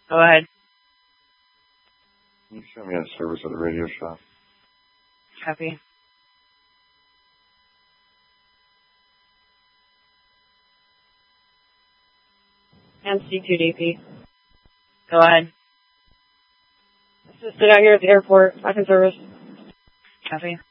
Go ahead. Can you show me a service at the radio shop? Copy. And C2DP. Go ahead. Assisted out here at the airport. Back in service. Copy.